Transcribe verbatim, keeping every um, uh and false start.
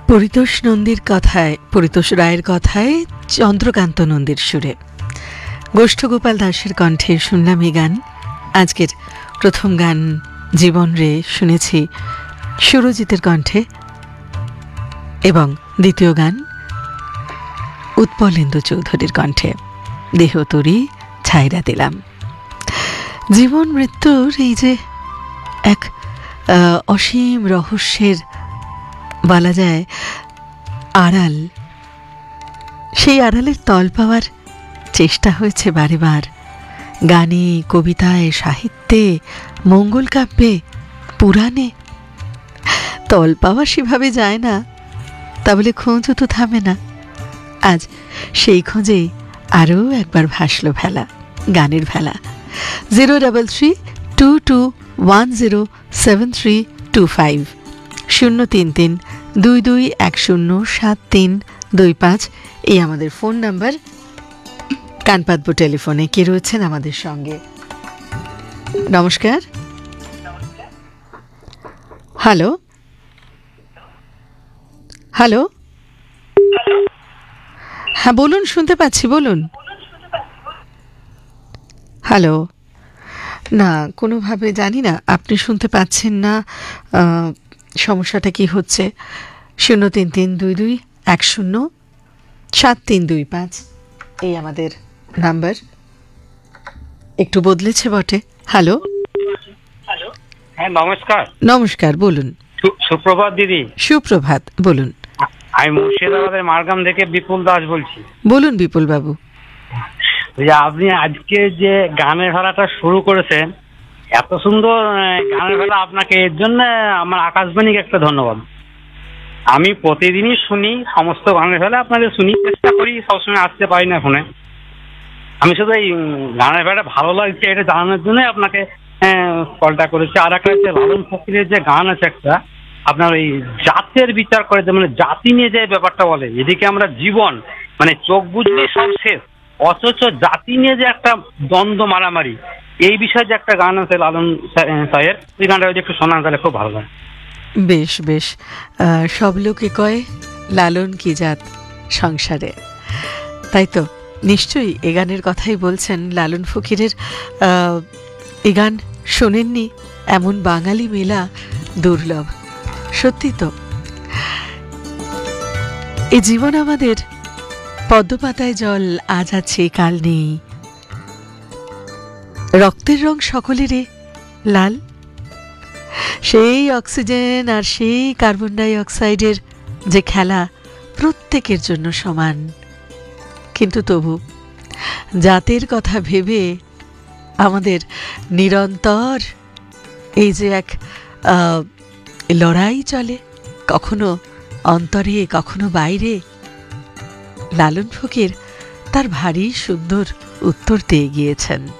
পরিতোষ নন্দীর কথায়, পরিতোষ রায়ের কথায় চন্দ্রকান্ত নন্দীর সুরে গোষ্ঠগোপাল দাসের কণ্ঠে শুনলাম এই গান। আজকের প্রথম গান জীবন রে শুনেছি সুরজিতের কণ্ঠে, এবং দ্বিতীয় গান উৎপলেন্দু চৌধুরীর কণ্ঠে দেহ তরি ছাইরা দিলাম। জীবন মৃত্যুর এই যে এক অসীম রহস্যের বলা যায় আড়াল, সেই আড়ালের তল পাওয়ার চেষ্টা হয়েছে বারে বার গানে, কবিতায়, সাহিত্যে, মঙ্গল কাব্যে, পুরাণে। তল পাওয়া সেভাবে যায় না, তা বলে খোঁজও তো থামে না। আজ সেই খোঁজে আরও একবার ভাসল ভেলা, গানের ভেলা। Zero double three two two one zero seven three two five, শূন্য তিন তিন দুই দুই এক শূন্য সাত তিন দুই পাঁচ, এই আমাদের ফোন নাম্বার। কানপাতবো টেলিফোনে কে রয়েছেন আমাদের সঙ্গে? নমস্কার। হ্যালো হ্যালো হ্যাঁ বলুন, শুনতে পাচ্ছি, বলুন। হ্যালো, না কোনোভাবে জানি না আপনি শুনতে পাচ্ছেন না, সমস্যাটা কি হচ্ছে? শূন্য তিন তিন দুই দুই এক শূন্য সাত তিন দুই পাঁচ, এই আমাদের নাম্বার। একটু বদলেছে বটে। হ্যালো হ্যালো, হ্যাঁ নমস্কার। নমস্কার, বলুন। সুপ্রভাত দিদি। সুপ্রভাত, বলুন। আমি মুর্শিদাবাদের মারগাম থেকে বিপুল দাস বলছি। বলুন বিপুল বাবু। আপনি আজকে যে গানের ভেলাটা শুরু করেছেন, এত সুন্দর গানের ভেলা, আপনাকে এর জন্য আমার আকাশবাণীকে একটা ধন্যবাদ। আমি প্রতিদিনই শুনি সমস্ত গানের ভেলা, আপনাদের শুনি, চেষ্টা করি, সবসময় আসতে পারি না ফোনে। আমি শুধু এই গানের ভেলাটা ভালো লাগছে এটা জানানোর জন্যই আপনাকে কলটা করেছি। আর একটা হচ্ছে লালন ফকিরের যে গান আছে একটা, আপনার ওই জাতের বিচার করে, মানে জাতি নিয়ে যে ব্যাপারটা বলে, এদিকে আমরা জীবন মানে চোখ বুঝলে সব শেষ, অথচ জাতি নিয়ে যে একটা দ্বন্দ্ব মারামারি, এই বিষয়ে যে একটা গান আছে লালন সাহের, ওই গানটা যদি একটু শোনান তাহলে খুব ভালো লাগে। বেশ বেশ, সব লোকে কয় লালন কি জাত সংসারে, তাই তো নিশ্চয়ই এ গানের কথাই বলছেন। লালন ফকিরের এ গান শোনেননি এমন বাঙালি মেলা দুর্লভ, সত্যি তো। এ জীবন আমাদের পদ্মপাতায় জল, আজ আছে কাল নেই, রক্তের রং সকলেরই লাল, সেই অক্সিজেন আর সেই কার্বন ডাই অক্সাইডের যে খেলা প্রত্যেকের জন্য সমান। কিন্তু তবু জাতের কথা ভেবে আমাদের নিরন্তর এই যে এক লড়াই চলে, কখনো অন্তরে কখনো বাইরে। লালন ফকির তার ভারী সুন্দর উত্তর দিয়ে গিয়েছেন।